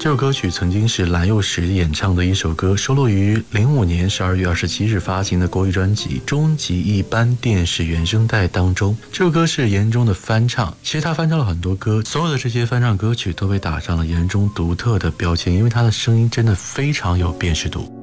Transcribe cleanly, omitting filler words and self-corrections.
这首歌曲曾经是蓝又时演唱的一首歌，收录于05年12月27日发行的国语专辑《终极一班电视原声带》当中。这首歌是严忠的翻唱，其实他翻唱了很多歌，所有的这些翻唱歌曲都被打上了严忠独特的标签，因为他的声音真的非常有辨识度。